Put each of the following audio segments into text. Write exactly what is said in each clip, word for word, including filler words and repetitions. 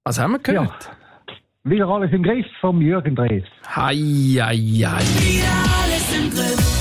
Was haben wir gehört? Ja. Wieder alles im Griff vom Jürgen Drees. Hei, hei, hei. Wieder alles im Griff.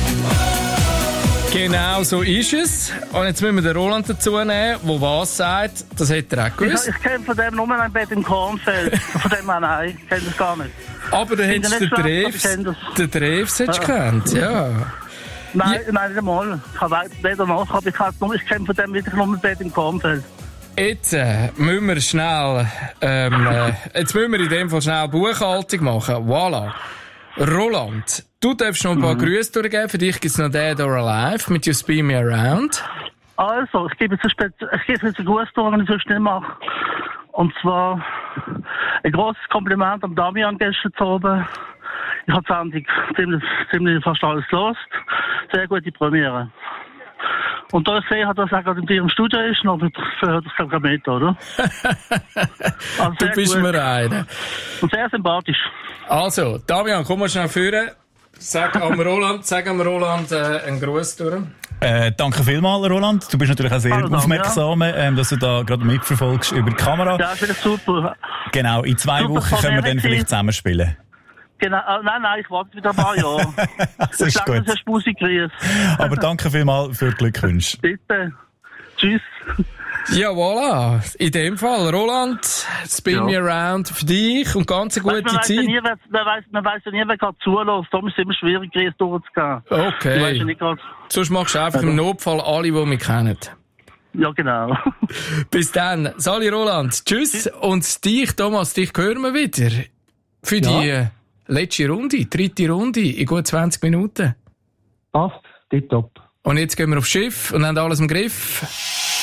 Genau so ist es. Und jetzt müssen wir den Roland dazu nehmen, der was sagt. Das hätte er auch gewusst. Ich, ich kenne von dem nur ein Bett im Kornfeld. Von dem her, nein, ich kenne das gar nicht. Aber du hättest den Dreves, den Dreves hättest du gekannt, ja. Nein, Ja. nein, nicht einmal. Ich habe weder noch, aber ich, ich kenne von dem wirklich nur ein Bett im Kornfeld. Jetzt äh, müssen wir schnell, ähm, äh, jetzt müssen wir in dem Fall schnell Buchhaltung machen. Voilà. Roland, du darfst noch ein paar mhm. Grüße durchgeben. Für dich gibt es noch Dead or Alive mit You Spin Me Around. Also, ich gebe jetzt, Spez- ich gebe jetzt einen Gruß durch, wenn ich so schnell mache. Und zwar ein grosses Kompliment am Damian gestern zu oben. Ich habe die Sendung ziemlich, ziemlich fast alles gelost. Sehr gute Premiere. Und da ich sehe, dass er gerade in ihrem Studio ist, noch hört das glaube ich mit, oder? Also du bist gut. mir einer. Und sehr sympathisch. Also, Damian, komm mal schnell führen. Sag am Roland, sag am Roland äh, einen Gruß durch. Äh, danke vielmals, Roland. Du bist natürlich auch sehr Hallo, aufmerksam, ja. ähm, dass du da gerade mitverfolgst über die Kamera. Ja, ist wieder super. Genau, in zwei Super Wochen können wir dann vielleicht zusammenspielen. Genau, äh, nein, nein, ich warte wieder ein paar Jahre. Das ist ich gut. Das ist Musikgrüß. Aber danke vielmals für die Glückwünsche. Bitte. Tschüss. Ja, voilà. In dem Fall, Roland, Spin Ja. Me Around für dich und ganz eine gute Weißt, man Zeit. Weiss ja nie, wer, man, weiss, man weiss ja nie, wer gerade zulässt. Darum ist es immer schwierig, Grüß durchzugehen. Du weißt ja Okay. nicht grad. Sonst machst du einfach im Notfall alle, die mich kennen. Ja, genau. Bis dann. Sali Roland. Tschüss. Und dich, Thomas, dich hören wir wieder. Für die Ja. äh, letzte Runde, dritte Runde in gut zwanzig Minuten. Passt, tipptopp. Und jetzt gehen wir aufs Schiff und haben alles im Griff.